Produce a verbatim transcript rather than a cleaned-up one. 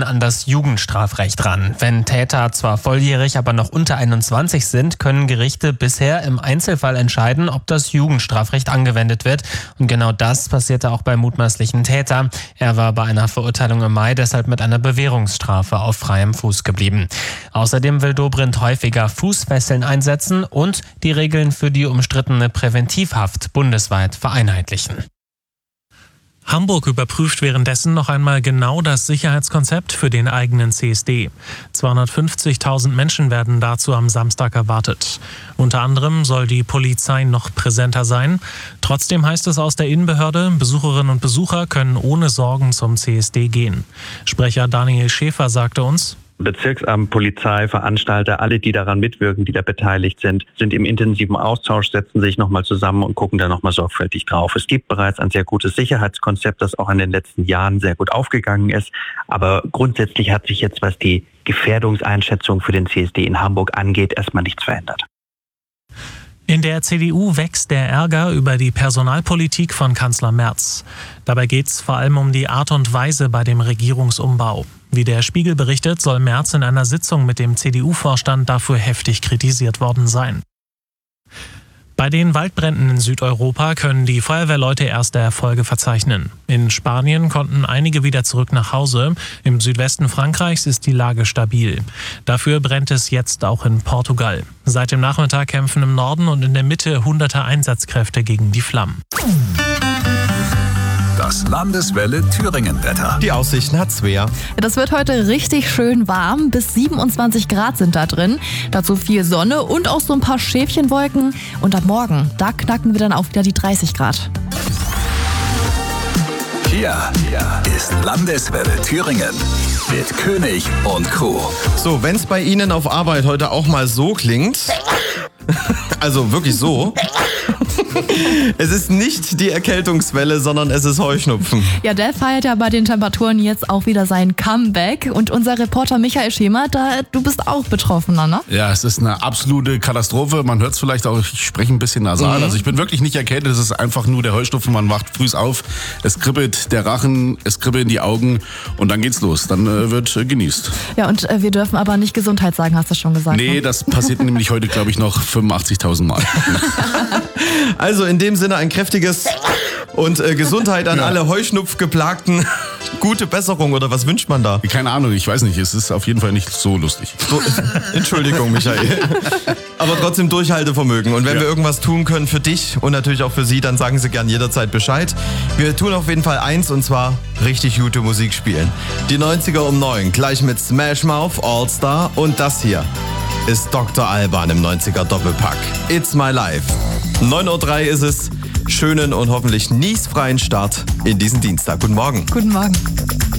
wollen an das Jugendstrafrecht ran. Wenn Täter zwar volljährig, aber noch unter einundzwanzig sind, können Gerichte bisher im Einzelfall entscheiden, ob das Jugendstrafrecht angewendet wird. Und genau das passierte auch beim mutmaßlichen Täter. Er war bei einer Verurteilung im Mai deshalb mit einer Bewährungsstrafe auf freiem Fuß geblieben. Außerdem will Dobrindt häufiger Fußfesseln einsetzen und die Regeln für die umstrittene Präventivhaft bundesweit vereinheitlichen. Hamburg überprüft währenddessen noch einmal genau das Sicherheitskonzept für den eigenen C S D. zweihundertfünfzigtausend Menschen werden dazu am Samstag erwartet. Unter anderem soll die Polizei noch präsenter sein. Trotzdem heißt es aus der Innenbehörde, Besucherinnen und Besucher können ohne Sorgen zum C S D gehen. Sprecher Daniel Schäfer sagte uns: Bezirksamt, Polizei, Veranstalter, alle, die daran mitwirken, die da beteiligt sind, sind im intensiven Austausch, setzen sich nochmal zusammen und gucken da nochmal sorgfältig drauf. Es gibt bereits ein sehr gutes Sicherheitskonzept, das auch in den letzten Jahren sehr gut aufgegangen ist. Aber grundsätzlich hat sich jetzt, was die Gefährdungseinschätzung für den C S D in Hamburg angeht, erstmal nichts verändert. In der C D U wächst der Ärger über die Personalpolitik von Kanzler Merz. Dabei geht es vor allem um die Art und Weise bei dem Regierungsumbau. Wie der Spiegel berichtet, soll Merz in einer Sitzung mit dem C D U-Vorstand dafür heftig kritisiert worden sein. Bei den Waldbränden in Südeuropa können die Feuerwehrleute erste Erfolge verzeichnen. In Spanien konnten einige wieder zurück nach Hause. Im Südwesten Frankreichs ist die Lage stabil. Dafür brennt es jetzt auch in Portugal. Seit dem Nachmittag kämpfen im Norden und in der Mitte hunderte Einsatzkräfte gegen die Flammen. Das Landeswelle Thüringen-Wetter. Die Aussichten hat Svea. Das wird heute richtig schön warm. Bis siebenundzwanzig Grad sind da drin. Dazu viel Sonne und auch so ein paar Schäfchenwolken. Und ab morgen, da knacken wir dann auch wieder die dreißig Grad. Hier, hier ist Landeswelle Thüringen mit König und Co. So, wenn es bei Ihnen auf Arbeit heute auch mal so klingt, also wirklich so, es ist nicht die Erkältungswelle, sondern es ist Heuschnupfen. Ja, der feiert ja bei den Temperaturen jetzt auch wieder sein Comeback. Und unser Reporter Michael Schemer, da, du bist auch Betroffener, ne? Ja, es ist eine absolute Katastrophe. Man hört es vielleicht auch, ich spreche ein bisschen nasal. Mhm. Also ich bin wirklich nicht erkältet, es ist einfach nur der Heuschnupfen. Man wacht früh auf, es kribbelt der Rachen, es kribbeln die Augen und dann geht's los. Dann äh, wird äh, genießt. Ja, und äh, wir dürfen aber nicht Gesundheit sagen, hast du schon gesagt. Nee, ne? Das passiert nämlich heute, glaube ich, noch fünfundachtzigtausend Mal. Also in dem Sinne ein kräftiges und äh, Gesundheit an ja. alle Heuschnupfgeplagten. Gute Besserung, oder was wünscht man da? Keine Ahnung, ich weiß nicht. Es ist auf jeden Fall nicht so lustig. So, Entschuldigung, Michael. Aber trotzdem Durchhaltevermögen. Und wenn ja. wir irgendwas tun können für dich und natürlich auch für Sie, dann sagen Sie gern jederzeit Bescheid. Wir tun auf jeden Fall eins, und zwar richtig gute Musik spielen. Die neunziger um neun, gleich mit Smash Mouth, All Star, und das hier ist Doktor Alban im neunziger Doppelpack. It's my life. neun Uhr drei ist es. Schönen und hoffentlich niesfreien Start in diesen Dienstag. Guten Morgen. Guten Morgen.